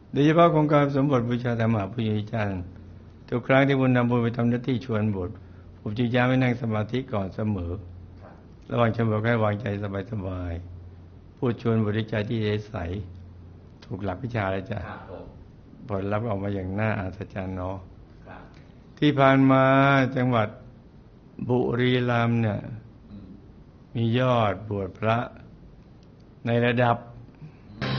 โดยเฉพาะโครงการสมบทบูชาธรรมะผู้ใหญ่จันทร์ทุกครั้งที่บุญนำบุญไปทำหน้าที่ชวนบทผมจะย้ำให้นั่งสมาธิก่อนเสมอระหว่างชวนบทให้วางใจสบายๆพูดชวนบทด้วยใจที่ใสถูกหลักวิชาเลยจ้ะผลลัพธ์ออกมาอย่างน่าอัศจรรย์เนาะที่ผ่านมาจังหวัดบุรีรัมย์เนี่ยมียอดบวชพระในระดับ